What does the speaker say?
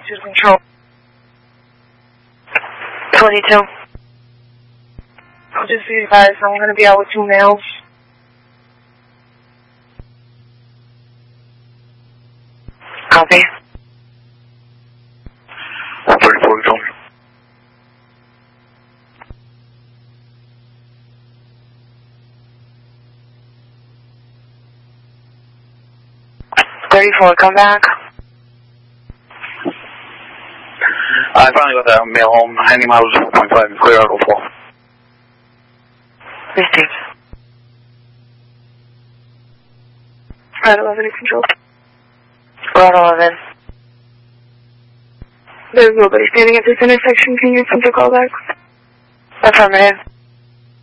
to control. 22. I'll just be advised, I'm going to be out with 2 males. Copy. 34 control. Come back. I finally got that male home. 90 miles, 4.5, clear out 04. Received. Route 11 control. Route 11. There's nobody standing at this intersection. Can you attempt a call back? Affirmative.